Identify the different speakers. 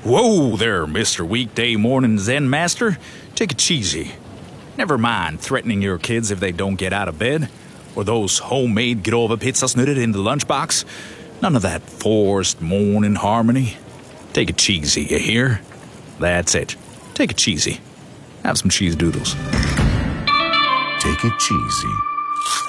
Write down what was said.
Speaker 1: Whoa there, Mr. Weekday Morning Zen Master. Take it cheesy. Never mind threatening your kids if they don't get out of bed, or those homemade grova pizzas knitted in the lunchbox. None of that forced morning harmony. Take it cheesy, you hear? That's it. Take it cheesy. Have some cheese doodles.
Speaker 2: Take it cheesy.